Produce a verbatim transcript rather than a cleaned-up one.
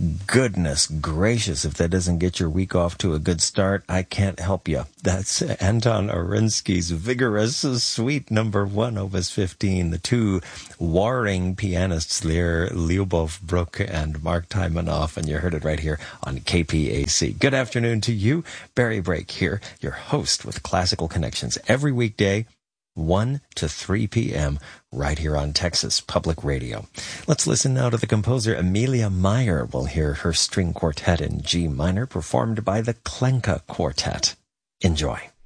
Goodness gracious, if that doesn't get your week off to a good start, I can't help you. That's Anton Arinsky's vigorous suite number one, opus fifteen. The two warring pianists there, Lyubov Brook and Mark Tymanoff, and you heard it right here on K P A C. Good afternoon to you. Barry Brake here, your host with Classical Connections, every weekday, one to three p.m., right here on Texas Public Radio. Let's listen now to the composer Amelia Meyer. We'll hear her string quartet in G minor performed by the Klenka Quartet. Enjoy.